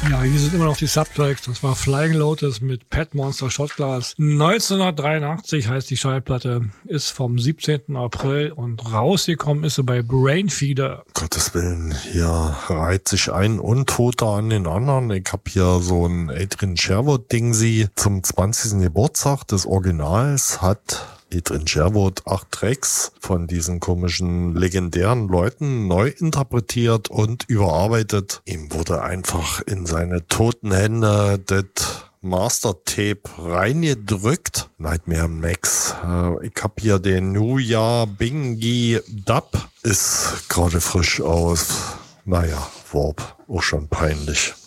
Ja, hier sind immer noch die Subtracks. Das war Flying Lotus mit Pet Monster Shotglass. 1983 heißt die Schallplatte, ist vom 17. April und rausgekommen ist sie bei Brainfeeder. Gottes Willen, hier reiht sich ein Untoter an den anderen. Ich habe hier so ein Adrian Sherwood-Ding. Zum 20. Geburtstag des Originals hat Adrian Sherwood 8 Tracks von diesen komischen, legendären Leuten neu interpretiert und überarbeitet. Ihm wurde einfach in seine toten Hände das Master-Tape reingedrückt. Nightmare Max. Ich hab hier den New Year Bingy Dub. Ist gerade frisch aus. Naja, Warp. Auch schon peinlich.